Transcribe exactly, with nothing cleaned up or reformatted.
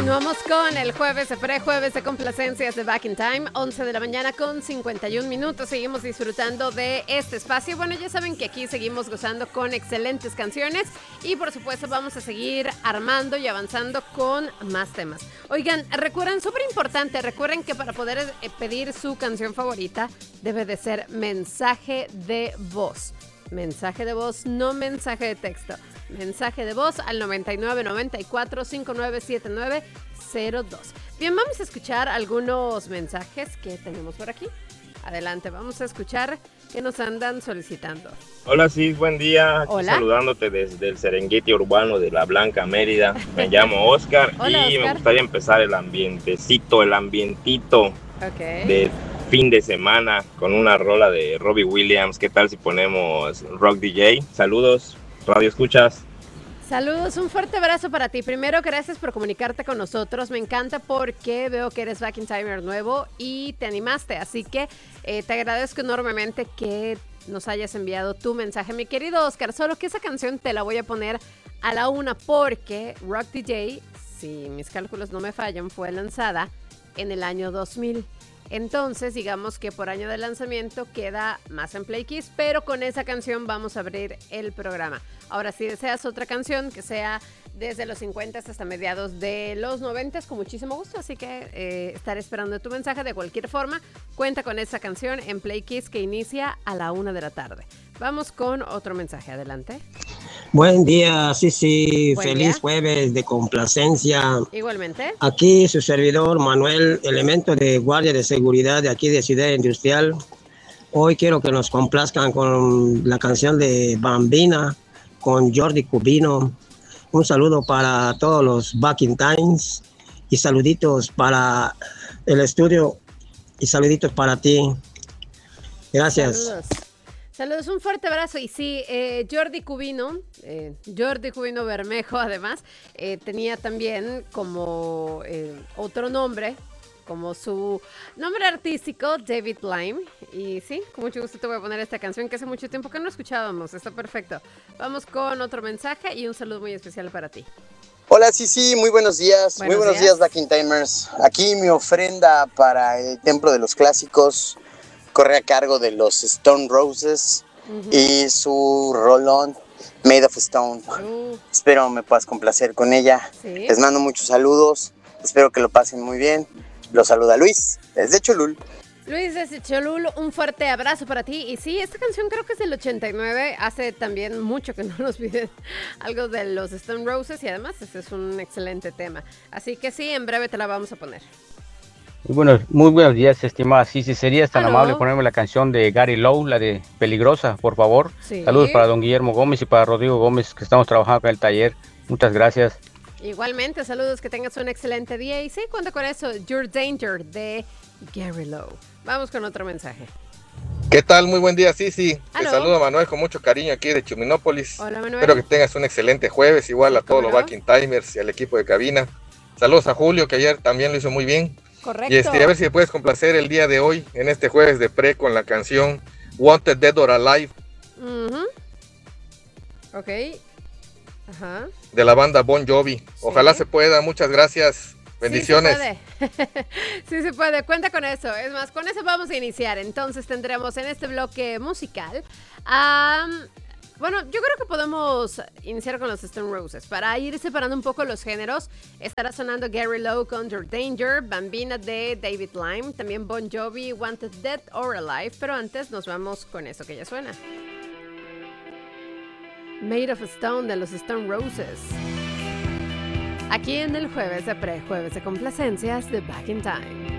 Continuamos con el jueves de pre-jueves de complacencias de Back in Time, once de la mañana con cincuenta y un minutos. Seguimos disfrutando de este espacio. Bueno, ya saben que aquí seguimos gozando con excelentes canciones y por supuesto vamos a seguir armando y avanzando con más temas. Oigan, recuerden, súper importante, recuerden que para poder pedir su canción favorita debe de ser mensaje de voz. Mensaje de voz, no mensaje de texto. Mensaje de voz al noventa y nueve noventa y cuatro cincuenta y nueve setenta y nueve cero dos. Bien, vamos a escuchar algunos mensajes que tenemos por aquí. Adelante, vamos a escuchar qué nos andan solicitando. Hola, Cis, buen día. Aquí Hola. Saludándote desde el Serengeti urbano de La Blanca, Mérida. Me llamo Oscar. Hola, y Oscar. me gustaría empezar el ambientecito, el ambientito Okay. de fin de semana con una rola de Robbie Williams. ¿Qué tal si ponemos Rock D J? Saludos, Radio Escuchas. Saludos, un fuerte abrazo para ti. Primero, gracias por comunicarte con nosotros. Me encanta porque veo que eres Back in Timer nuevo y te animaste. Así que eh, te agradezco enormemente que nos hayas enviado tu mensaje, mi querido Oscar. Solo que esa canción te la voy a poner a la una porque Rock D J, si mis cálculos no me fallan, fue lanzada en el año dos mil. Entonces, digamos que por año de lanzamiento queda más en Play Kiss, pero con esa canción vamos a abrir el programa. Ahora, si deseas otra canción que sea desde los cincuenta hasta mediados de los noventa, con muchísimo gusto, así que eh, estaré esperando tu mensaje. De cualquier forma, cuenta con esa canción en Play Kiss que inicia a la una de la tarde. Vamos con otro mensaje, adelante. Buen día, sí, sí, Buen feliz día. jueves de complacencia. Igualmente. Aquí su servidor Manuel, elemento de guardia de seguridad de aquí de Ciudad Industrial. Hoy quiero que nos complazcan con la canción de Bambina, con Jordi Cubino. Un saludo para todos los Back in Times y saluditos para el estudio y saluditos para ti. Gracias. Saludos. Saludos, un fuerte abrazo. Y sí, eh, Jordi Cubino, eh, Jordi Cubino Bermejo, además, eh, tenía también como eh, otro nombre, como su nombre artístico, David Lime. Y sí, con mucho gusto te voy a poner esta canción que hace mucho tiempo que no escuchábamos. Está perfecto. Vamos con otro mensaje y un saludo muy especial para ti. Hola, sí, sí, muy buenos días. Buenos muy buenos días. días, Back in Timers. Aquí mi ofrenda para el Templo de los Clásicos corre a cargo de los Stone Roses uh-huh. y su rolón Made of Stone. Uh. Espero me puedas complacer con ella. ¿Sí? Les mando muchos saludos. Espero que lo pasen muy bien. Los saluda Luis, desde Cholul. Luis desde Cholul, un fuerte abrazo para ti. Y sí, esta canción creo que es del ochenta y nueve. Hace también mucho que no nos piden algo de los Stone Roses. Y además este es un excelente tema. Así que sí, en breve te la vamos a poner. Muy buenos, muy buenos días, estimada. Sí, sí, serías tan Hello. amable ponerme la canción de Gary Lowe, la de Peligrosa, por favor. Sí. Saludos para don Guillermo Gómez y para Rodrigo Gómez, que estamos trabajando en el taller. Muchas gracias. Igualmente, saludos, que tengas un excelente día. Y sí, cuenta con eso, Your Danger de Gary Lowe. Vamos con otro mensaje. ¿Qué tal? Muy buen día, sí, sí. Te Hello. saludo Manuel con mucho cariño aquí de Chuminópolis. Hola, Manuel. Espero que tengas un excelente jueves, igual a todos los Back in Timers y al equipo de cabina. Saludos a Julio, que ayer también lo hizo muy bien. Correcto. Y este, a ver si me puedes complacer el día de hoy, en este jueves de pre, con la canción Wanted Dead or Alive. Uh-huh. Ok. Ajá. De la banda Bon Jovi. Sí. Ojalá se pueda, muchas gracias. Bendiciones. Sí se puede. Sí se puede, cuenta con eso. Es más, con eso vamos a iniciar. Entonces tendremos en este bloque musical um, bueno, yo creo que podemos iniciar con los Stone Roses. Para ir separando un poco los géneros, estará sonando Gary Lowe con Your Danger, Bambina de David Lime, también Bon Jovi, Wanted Dead or Alive, pero antes nos vamos con eso que ya suena. Made of Stone de los Stone Roses. Aquí en el jueves de pre, jueves de complacencias de Back in Time.